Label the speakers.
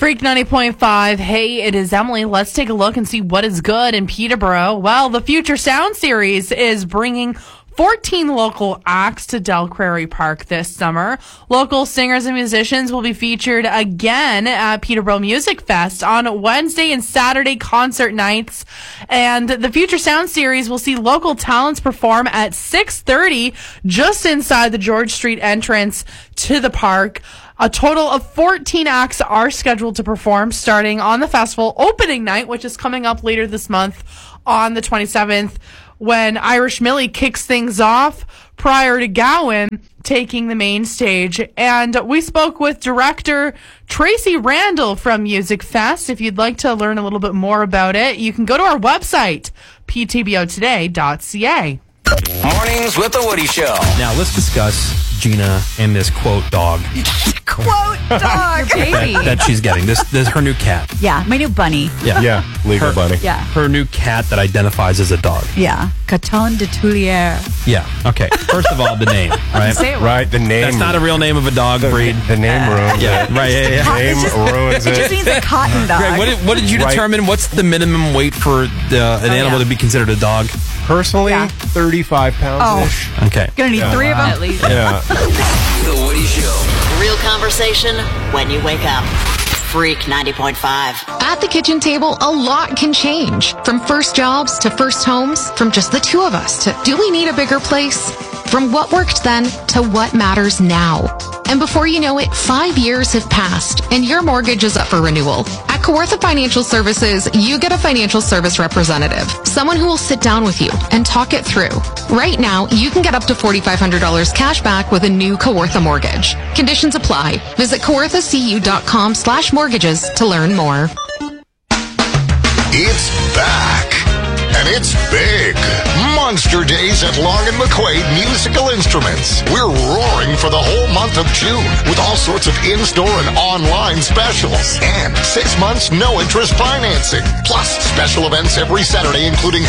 Speaker 1: Freak 90.5. Hey, it is Emily. Let's take a look and see what is good in Peterborough. Well, the Future Sound Series is bringing 14 local acts to Del Prairie Park this summer. Local singers and musicians will be featured again at Peterborough Music Fest on Wednesday and Saturday concert nights. And the Future Sound Series will see local talents perform at 6:30 just inside the George Street entrance to the park. A total of 14 acts are scheduled to perform starting on the festival opening night, which is coming up later this month on the 27th, when Irish Millie kicks things off prior to Gowan taking the main stage. And we spoke with director Tracy Randall from Music Fest. If you'd like to learn a little bit more about it, you can go to our website, ptbotoday.ca.
Speaker 2: Mornings with the Woody Show.
Speaker 3: Now let's discuss Gina and this quote dog.
Speaker 4: Quote dog.
Speaker 5: Baby.
Speaker 3: that she's getting. This her new cat.
Speaker 5: Yeah, my new bunny.
Speaker 3: Yeah.
Speaker 6: Legal bunny.
Speaker 5: Yeah.
Speaker 3: Her new cat that identifies as a dog.
Speaker 5: Yeah. Caton de Tulier.
Speaker 3: Yeah. Okay. First of all, the name, right?
Speaker 5: Say it
Speaker 6: Right, the name.
Speaker 3: That's not a real name of a dog breed.
Speaker 6: The name ruins
Speaker 3: Yeah.
Speaker 6: it.
Speaker 3: Right. Yeah.
Speaker 6: Name ruins
Speaker 5: It just
Speaker 6: it.
Speaker 5: means a cotton dog.
Speaker 3: Greg, what did you
Speaker 6: Right.
Speaker 3: determine? What's the minimum weight for an animal to be considered a dog?
Speaker 6: Personally,
Speaker 5: Yeah.
Speaker 6: 35 pounds-ish.
Speaker 3: Okay.
Speaker 5: Gonna need 3 of them. At least.
Speaker 6: Yeah.
Speaker 2: The Woody Show.
Speaker 7: Real conversation when you wake up. Freak 90.5.
Speaker 8: At the kitchen table, a lot can change. From first jobs to first homes, from just the two of us to do we need a bigger place? From what worked then to what matters now. And before you know it, 5 years have passed and your mortgage is up for renewal. At Kawartha Financial Services, you get a financial service representative, someone who will sit down with you and talk it through. Right now, you can get up to $4,500 cash back with a new Kawartha mortgage. Conditions apply. Visit kawarthacu.com/mortgages to learn more.
Speaker 9: It's back, and it's big. Monster Days at Long and McQuaid Musical Instruments. We're roaring for the whole month of June with all sorts of in-store and online specials. And 6 months, no interest financing. Plus, special events every Saturday, including